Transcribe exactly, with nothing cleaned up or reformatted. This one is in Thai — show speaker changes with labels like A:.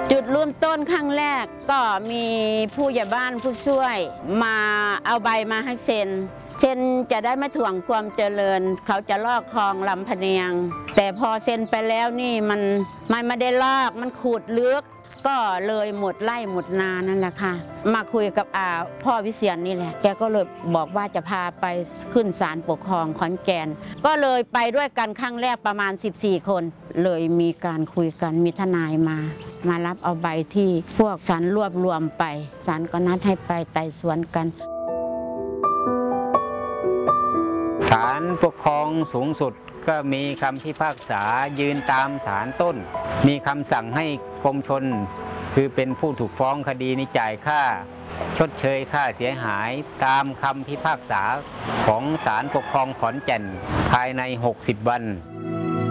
A: จุดเริ่มต้นครั้งแรกก็มีผู้ใหญ่บ้านผู้ช่วยมาเอาใบมาให้เซ็นเซ็นจะได้ไม่ถ่วงความเจริญเขาจะลอกคลองลำพะเนียงแต่พอเซ็นไปแล้วนี่มันมันไม่ได้ลอกมันขูดลึกก็เลยหมดไร่หมดนานั่นแหละค่ะมาคุยกับอาพ่อวิเชียรนี่แหละแกก็เลยบอกว่าจะพาไปขึ้นศาลปกครองขอนแก่นก็เลยไปด้วยกันครั้งแรกประมาณสิบสี่คนเลยมีการคุยกันมีทนายมามารับเอาใบที่พวกศาลรวบรวมไปศาลก็นัดให้ไปไต่สวนกัน
B: ศาลปกครองสูงสุดก็มีคำพิพากษายืนตามศาลต้นมีคำสั่งให้กรมชลคือเป็นผู้ถูกฟ้องคดีนี้จ่ายค่าชดเชยค่าเสียหายตามคำพิพากษาของศาลปกครองขอนแก่นภายในหกสิบวัน